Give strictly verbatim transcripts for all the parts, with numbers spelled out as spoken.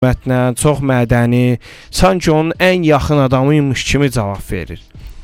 Mətlə, çox mədəni, sanki onun ən yaxın adamıymış kimi cavab verir.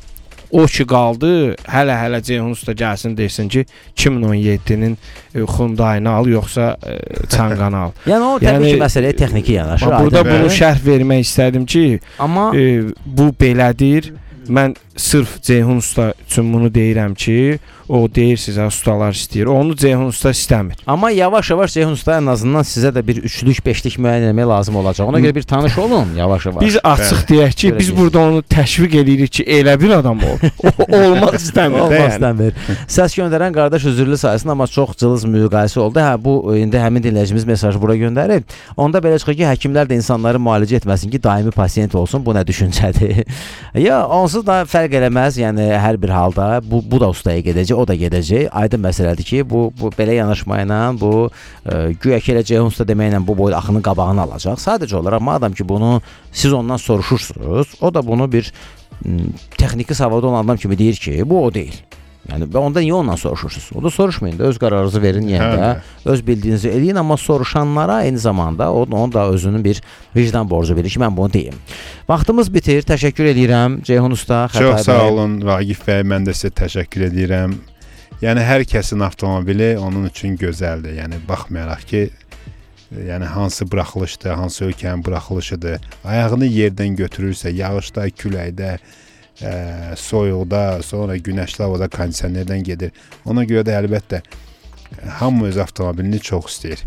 O ki qaldı, hələ-hələ Ceyhun usta gəlsin desin ki, iki min on yeddinin Hyundai'ni al, yoxsa Çanqanı al. Yəni o təbii ki, məsələyə texniki yanaşır. Burada bunu şərh vermək istədim ki, amma e, bu belədir. Mən sırf Ceyhun usta üçün bunu deyirəm ki, o deyir sizə ustalar istəyir. Onu Ceyhun usta istəmir. Amma yavaş-yavaş Ceyhun usta ən azından sizə də bir üçlük, beşlik müəyyən etmək lazım olacaq. Ona görə bir tanış olun yavaş-yavaş. Biz açıq deyək ki, biz burada onu təşviq edirik ki, elə bir adam ol. Olmaq istəmir. Olmaq istəmir. Səs göndərən qardaş üzürlü sayısın, amma çox cılız müqayisə oldu. Hə, bu indi həmin dinləyicimiz mesajı bura göndərib. Onda belə çıxır ki, həkimlər də insanları müalicə etməsin ki, daimi pasiyent olsun. Bu nə düşüncədir? Ya, onsuz da fərq eləməz. Yəni hər bir halda bu bu da ustaya gedəcək, o da gedəcək. Aydın məsələdir ki, bu bu belə yanaşma ilə, bu e, güya ki elə Ceyhun usta deməklə bu boyda axının qabağını alacaq. Sadəcə olaraq madam ki bunu siz ondan soruşursunuz, o da bunu bir m, texniki savadı olan adam kimi deyir ki, bu o deyil. Yəni onda niyə ondan soruşursunuz? O da soruşmayın da, öz qərarınızı verin yenə, öz bildiyinizi eləyin, amma soruşanlara eyni zamanda o, onun da özünün bir vicdan borcu verir ki, mən bunu deyim. Vaxtımız bitir, təşəkkür edirəm Ceyhun usta. Çox sağ olun Vaqif bəy, mən də sizə təşəkkür edirəm. Yəni hər kəsin avtomobili onun üçün gözəldir. Yəni baxmayaraq ki, yəni hansı buraxılışdır, hansı ölkənin buraxılışıdır, ayağını yerdən götürürsə, yağışda, küləkdə, Ə, soyuqda, sonra günəşli havada kondisionerdən gedir. Ona görə də əlbəttə hamı öz avtomobilini çox istəyir.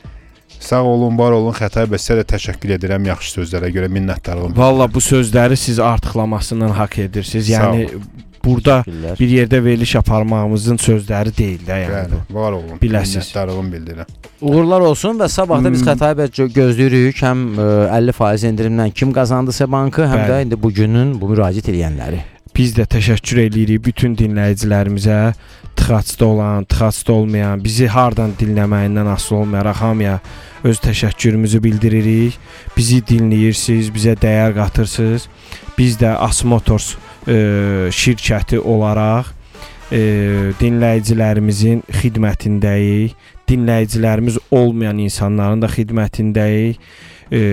Sağ olun, var olun. Xətai bəy, sizə də təşəkkür edirəm yaxşı sözlərə görə, minnətdarlığım. Valla bu sözləri siz artıqlamasından haqq edirsiniz. Yəni burada bir yerdə veriliş aparmağımızın sözləri deyil də, yəni. Bəli, var olun. Biləsiniz. Minnətdarlığım bildirirəm. Uğurlar olsun və sabah da biz Xətai bəy gözləyirik həm əlli faiz endirimdən kim qazandısa bankı, həm də indi bugünün bu müraciət edənləri. Biz də təşəkkür edirik bütün dinləyicilərimizə, tıxacda olan, tıxacda olmayan, bizi hardan dinləməyindən asılı olmayaraq hamıya öz təşəkkürümüzü bildiririk. Bizi dinləyirsiniz, bizə dəyər qatırsınız. Biz də Asmotors e, şirkəti olaraq e, dinləyicilərimizin xidmətindəyik. Dinləyicilərimiz olmayan insanların da xidmətindəyik. E,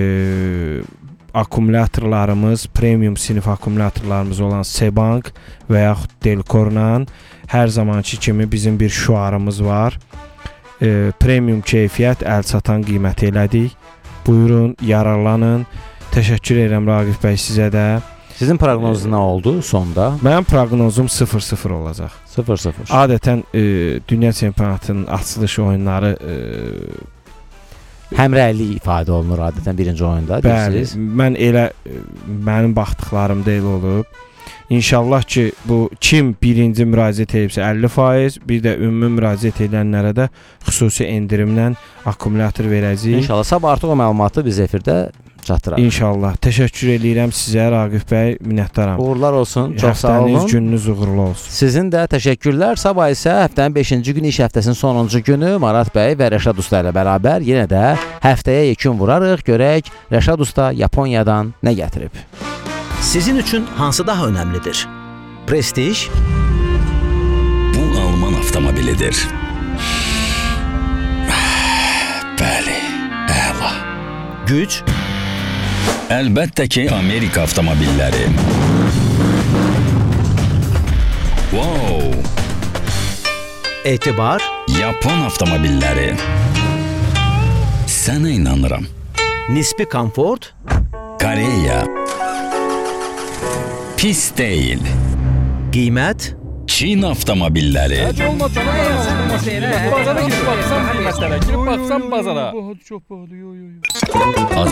akkumulyatorlarımız, premium sinif akkumulyatorlarımız olan Sebank və yaxud Delkorla hər zamanki kimi bizim bir şüarımız var. E, premium keyfiyyət, əl çatan qiymət elədik. Buyurun, yararlanın. Təşəkkür edirəm Raqif bəy sizə də. Sizin proqnozunuz nə oldu sonda? Mənim proqnozum sıfır sıfır olacaq. sıfır sıfır. Adətən e, Dünya Çempionatının açılış oyunları e, həmrəylik ifadə olunur adətən birinci oyunda. Bəli, mən elə mənim baxdıqlarımda elə olub. İnşallah ki, bu kim birinci müraciət edibsə əlli faiz, bir də ümumi müraciət edənlərə də xüsusi endirimlə akkumulyator verəcəyik. İnşallah sabah artıq o məlumatı biz efirdə çatdıraq. İnşallah. Təşəkkür edirəm sizə Raqif bəy, minnətdaram. Uğurlar olsun. Çox sağ olun. Həftəniz, gününüz uğurlu olsun. Sizin də təşəkkürlər. Sabah isə həftənin beşinci günü, iş həftəsinin sonuncu günü Marat bəy və Rəşad usta ilə bərabər yenə də həftəyə yekun vurarıq. Görək Rəşad usta Yaponiyadan nə gətirib. Sizin üçün hansı daha önəmlidir? Prestij? Bu Alman avtomobilidir. Bəli, əla. Güc? Əlbəttə ki, Amerika avtomobilləri. Wow! Etibar? Yapon avtomobilləri. Sənə inanıram. Nisbi komfort? Koreya. Pis deyil. Qiymət? Çin avtomobilləri. Bazara girib baxsam qiymətlərə, girib baxsam bazara. Çox pahalı, yo yo yo.